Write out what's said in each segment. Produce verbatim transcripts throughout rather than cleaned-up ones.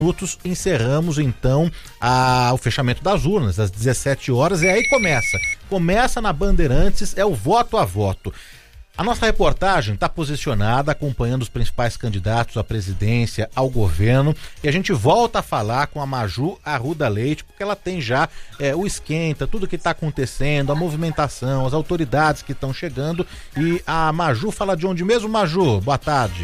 minutos, encerramos então a, o fechamento das urnas, às dezessete horas, e aí começa. Começa na Bandeirantes, é o voto a voto. A nossa reportagem está posicionada, acompanhando os principais candidatos à presidência, ao governo, e a gente volta a falar com a Maju Arruda Leite, porque ela tem já é, o esquenta, tudo que está acontecendo, a movimentação, as autoridades que estão chegando, e a Maju fala de onde mesmo, Maju? Boa tarde.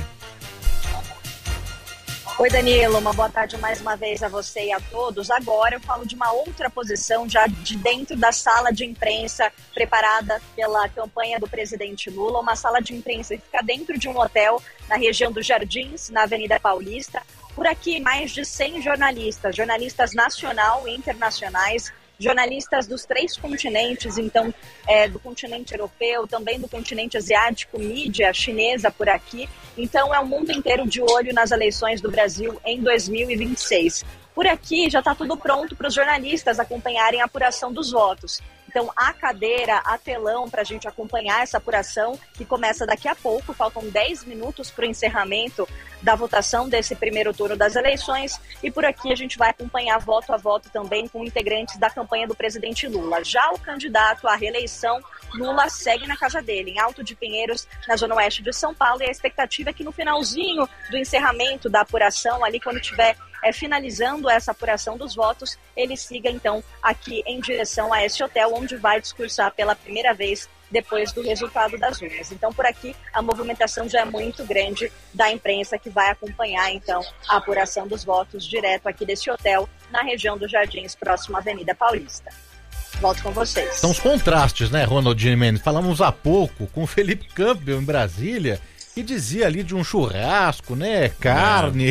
Oi, Danilo, uma boa tarde mais uma vez a você e a todos. Agora eu falo de uma outra posição, já de dentro da sala de imprensa preparada pela campanha do presidente Lula, uma sala de imprensa que fica dentro de um hotel na região dos Jardins, na Avenida Paulista. Por aqui, mais de cem jornalistas, jornalistas nacional e internacionais, jornalistas dos três continentes, então é, do continente europeu, também do continente asiático, mídia chinesa por aqui. Então é o mundo inteiro de olho nas eleições do Brasil em dois mil e vinte e seis. Por aqui já está tudo pronto para os jornalistas acompanharem a apuração dos votos. Então, há cadeira, há telão para a gente acompanhar essa apuração, que começa daqui a pouco. Faltam dez minutos para o encerramento da votação desse primeiro turno das eleições. E por aqui a gente vai acompanhar voto a voto também com integrantes da campanha do presidente Lula. Já o candidato à reeleição, Lula, segue na casa dele, em Alto de Pinheiros, na zona oeste de São Paulo. E a expectativa é que no finalzinho do encerramento da apuração, ali quando tiver É, finalizando essa apuração dos votos, ele siga então aqui em direção a esse hotel, onde vai discursar pela primeira vez depois do resultado das urnas. Então, por aqui, a movimentação já é muito grande da imprensa, que vai acompanhar então a apuração dos votos direto aqui desse hotel, na região dos Jardins, próximo à Avenida Paulista. Volto com vocês. São os contrastes, né, Ronald Mendes? Falamos há pouco com o Felipe Campbell em Brasília, que dizia ali de um churrasco, né? Carne.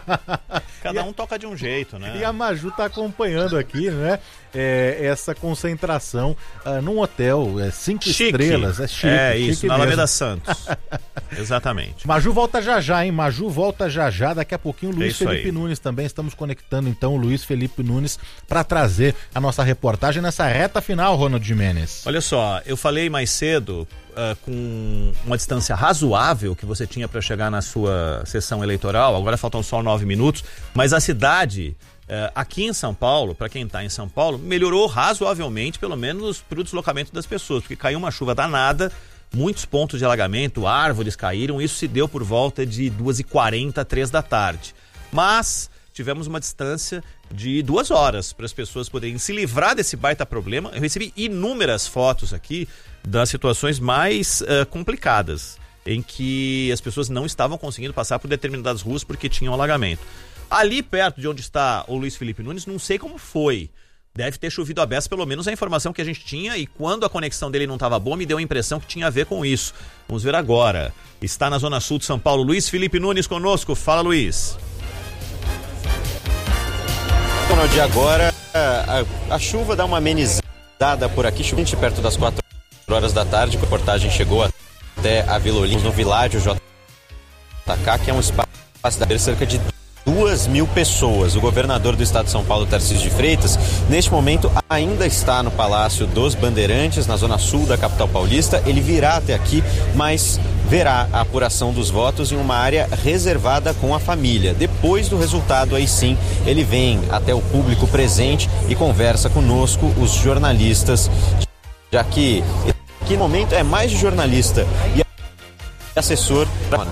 É. Cada um toca de um jeito, né? E a Maju tá acompanhando aqui, né? É, essa concentração uh, num hotel, é, cinco chique. estrelas. É chique. É chique isso, na Alameda Santos. Exatamente. Maju volta já já, hein? Maju volta já já. Daqui a pouquinho o Luiz é Felipe aí. Nunes também. Estamos conectando então o Luiz Felipe Nunes para trazer a nossa reportagem nessa reta final, Ronald Mendes. Olha só, eu falei mais cedo uh, com uma distância razoável que você tinha para chegar na sua sessão eleitoral. Agora faltam só nove minutos, mas a cidade uh, aqui em São Paulo, para quem está em São Paulo, melhorou razoavelmente, pelo menos para o deslocamento das pessoas, porque caiu uma chuva danada, muitos pontos de alagamento, árvores caíram. Isso se deu por volta de duas e quarenta, três da tarde. Mas tivemos uma distância de duas horas para as pessoas poderem se livrar desse baita problema. Eu recebi inúmeras fotos aqui das situações mais uh, complicadas, em que as pessoas não estavam conseguindo passar por determinadas ruas porque tinham alagamento. Ali perto de onde está o Luiz Felipe Nunes, não sei como foi. Deve ter chovido a beça, pelo menos a informação que a gente tinha, e quando a conexão dele não estava boa, me deu a impressão que tinha a ver com isso. Vamos ver agora. Está na Zona Sul de São Paulo, Luiz Felipe Nunes conosco. Fala, Luiz. De agora, a, a chuva dá uma amenizada por aqui, chovente perto das quatro horas da tarde. A reportagem chegou até a Vila Olímpia, no Világio J K, que é um espaço de cerca de duas mil pessoas. O governador do estado de São Paulo, Tarcísio de Freitas, neste momento ainda está no Palácio dos Bandeirantes, na zona sul da capital paulista. Ele virá até aqui, mas verá a apuração dos votos em uma área reservada com a família. Depois do resultado, aí sim, ele vem até o público presente e conversa conosco, os jornalistas, já que aqui no momento é mais de jornalista e assessor.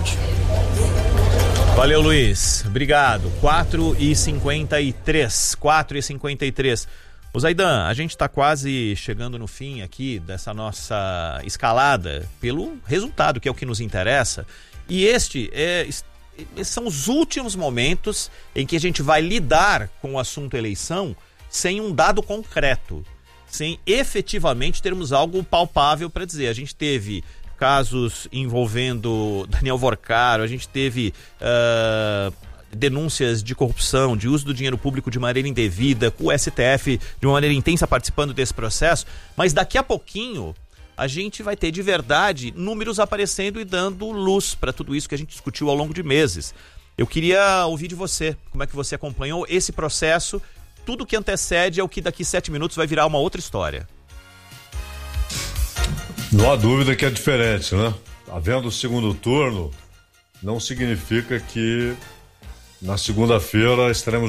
Valeu, Luiz. Obrigado. quatro e cinquenta e três. quatro e cinquenta e três. Ô Zaidan, a gente está quase chegando no fim aqui dessa nossa escalada pelo resultado, que é o que nos interessa. E este é, esses são os últimos momentos em que a gente vai lidar com o assunto eleição sem um dado concreto, sem efetivamente termos algo palpável para dizer. A gente teve casos envolvendo Daniel Vorcaro, a gente teve uh, denúncias de corrupção, de uso do dinheiro público de maneira indevida, com o S T F de uma maneira intensa participando desse processo, mas daqui a pouquinho a gente vai ter de verdade números aparecendo e dando luz para tudo isso que a gente discutiu ao longo de meses. Eu queria ouvir de você, como é que você acompanhou esse processo. Tudo que antecede é o que daqui sete minutos vai virar uma outra história. Não há dúvida que é diferente, né? Havendo o segundo turno, não significa que Na segunda-feira estaremos